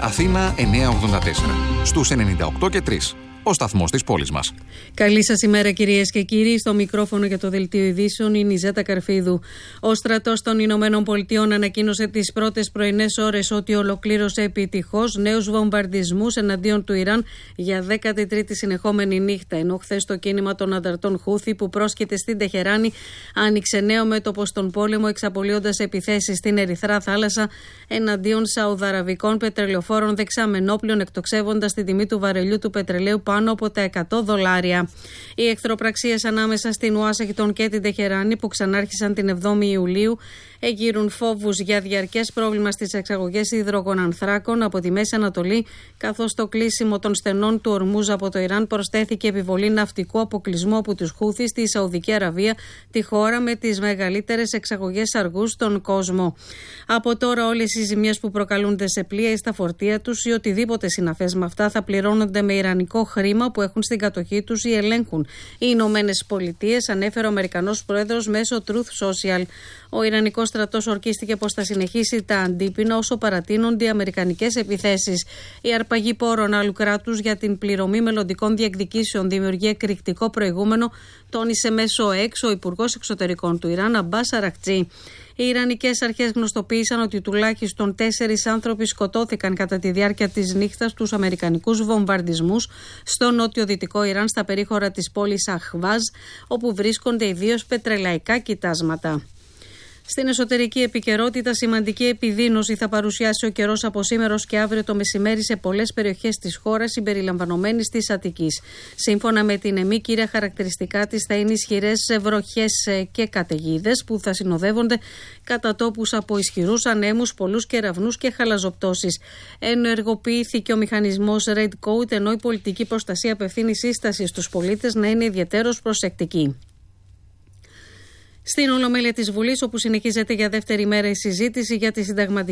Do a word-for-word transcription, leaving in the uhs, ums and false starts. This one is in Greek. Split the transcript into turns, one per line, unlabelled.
Αθήνα εννιακόσια ογδόντα τέσσερα. Στους ενενήντα οκτώ και τρία. Ο σταθμός της πόλης μας.
Καλή σας ημέρα, κυρίες και κύριοι. Στο μικρόφωνο για το Δελτίο Ειδήσεων είναι η Ζέτα Καρφίδου. Ο στρατός των Ηνωμένων Πολιτειών ανακοίνωσε τις πρώτες πρωινές ώρες ότι ολοκλήρωσε επιτυχώς νέους βομβαρδισμούς εναντίον του Ιράν για δέκατη τρίτη συνεχόμενη νύχτα. Ενώ χθες το κίνημα των ανταρτών Χούθη που πρόσκειται στην Τεχεράνη άνοιξε νέο μέτωπο στον πόλεμο, εξαπολύοντας επιθέσεις στην Ερυθρά Θάλασσα εναντίον σαουδαραβικών πετρελαιοφόρων δεξαμενόπλων, εκτοξεύοντας την τιμή του βαρελιού του πετρελαίου πάνω από τα εκατό δολάρια. Οι εχθροπραξίες ανάμεσα στην Ουάσιγκτον και την Τεχεράνη, που ξανάρχισαν την εβδόμη Ιουλίου, εγείρουν φόβους για διαρκές πρόβλημα στις εξαγωγές υδρογονανθράκων από τη Μέση Ανατολή, καθώς το κλείσιμο των στενών του Ορμούζ από το Ιράν προσθέθηκε επιβολή ναυτικού αποκλεισμού από τους Χούθη στη Σαουδική Αραβία, τη χώρα με τις μεγαλύτερες εξαγωγές αργού στον κόσμο. Από τώρα, όλες οι ζημιές που προκαλούνται σε πλοία ή στα φορτία τους ή οτιδήποτε συναφές με αυτά θα πληρώνονται με ιρανικό χρήμα που έχουν στην κατοχή τους ή ελέγχουν οι Ηνωμένες Πολιτείες, ανέφερε ο Αμερικανός Πρόεδρος μέσω Truth Social. Ο Ιρανικός στρατός ορκίστηκε πως θα συνεχίσει τα αντίπεινα όσο παρατείνονται οι αμερικανικές επιθέσεις. Η αρπαγή πόρων άλλου κράτους για την πληρωμή μελλοντικών διεκδικήσεων δημιουργεί εκρηκτικό προηγούμενο, τόνισε μέσω X ο Υπουργός Εξωτερικών του Ιράν, Αμπάς Αρακτσί. Οι Ιρανικές αρχές γνωστοποίησαν ότι τουλάχιστον τέσσερις άνθρωποι σκοτώθηκαν κατά τη διάρκεια της νύχτας στους αμερικανικούς βομβαρδισμούς στο νότιο-δυτικό Ιράν, στα περίχωρα της πόλης Αχβάζ, όπου βρίσκονται ιδίως πετρελαϊκά κοιτάσματα. Στην εσωτερική επικαιρότητα, σημαντική επιδείνωση θα παρουσιάσει ο καιρός από σήμερα και αύριο το μεσημέρι σε πολλές περιοχές της χώρας, συμπεριλαμβανομένης της Αττικής. Σύμφωνα με την ΕΜΗ, κύρια χαρακτηριστικά της θα είναι ισχυρές βροχές και καταιγίδες που θα συνοδεύονται κατά τόπους από ισχυρούς ανέμους, πολλούς κεραυνούς και χαλαζοπτώσεις. Ενεργοποιήθηκε ο μηχανισμός Red Coat, ενώ η πολιτική προστασία απευθύνει σύσταση στους πολίτες να είναι ιδιαιτέρως προσεκτικοί. Στην Ολομέλεια της Βουλής, όπου συνεχίζεται για δεύτερη μέρα η συζήτηση για τη συνταγματική